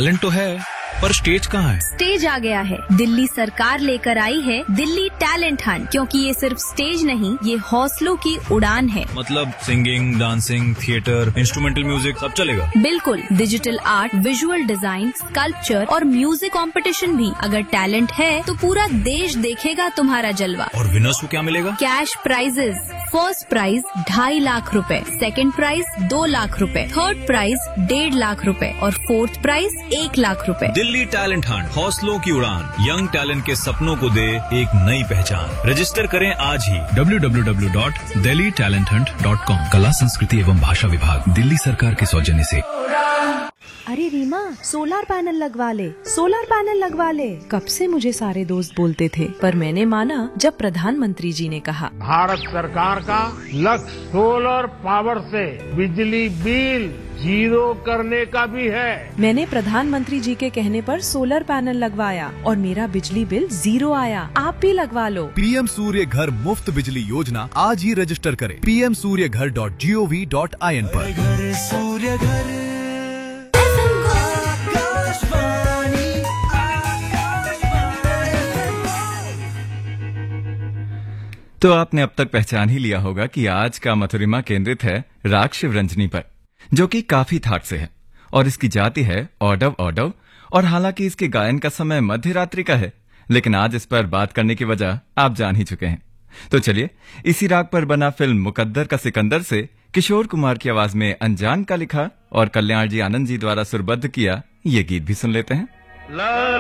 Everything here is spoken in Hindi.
टैलेंट तो है, पर स्टेज कहाँ है? स्टेज आ गया है। दिल्ली सरकार लेकर आई है दिल्ली टैलेंट हंट, क्योंकि ये सिर्फ स्टेज नहीं, ये हौसलों की उड़ान है। मतलब singing, dancing, theatre, instrumental music सब चलेगा? बिल्कुल, digital art, visual design, sculpture और म्यूजिक कंपटीशन भी। अगर टैलेंट है तो पूरा देश देखेगा तुम्हारा जलवा। और विनर्स को क्या मिलेगा? Cash prices. First prize 2.5 lakh रुपए, सेकंड प्राइज 2 लाख रुपए, थर्ड प्राइज 1.5 लाख रुपए और फोर्थ प्राइज 1 लाख रुपए। दिल्ली टैलेंट हंट, हौसलों की उड़ान, यंग टैलेंट के सपनों को दे एक नई पहचान। रजिस्टर करें आज ही www.delhitalenthunt.com। कला, संस्कृति एवं भाषा विभाग, दिल्ली सरकार के सौजन्य से। अरे रीमा, सोलर पैनल लगवा ले, सोलर पैनल लगवा ले। कब से मुझे सारे दोस्त बोलते थे, पर मैंने माना जब प्रधानमंत्री जी ने कहा। भारत सरकार का लक्ष्य सोलर पावर से बिजली बिल 0 करने का भी है। मैंने प्रधानमंत्री जी के कहने पर सोलर पैनल लगवाया और मेरा बिजली बिल 0 आया। आप भी लगवा लो। पीएम सूर्य घर मुफ्त बिजली योजना आज ही रजिस्टर करें pmsuryaghar.gov.in पर। तो आपने अब तक पहचान ही लिया होगा कि आज का मधुरिमा केंद्रित है राग शिवरंजनी पर, जो कि काफी ठाट से है और इसकी जाति है औडव औडव। और हालांकि इसके गायन का समय मध्य रात्रि का है, लेकिन आज इस पर बात करने की वजह आप जान ही चुके हैं। तो चलिए इसी राग पर बना फिल्म मुकद्दर का सिकंदर से किशोर कुमार की आवाज में अनजान का लिखा और कल्याण जी आनंद जी द्वारा सुरबद्ध किया ये गीत भी सुन लेते हैं।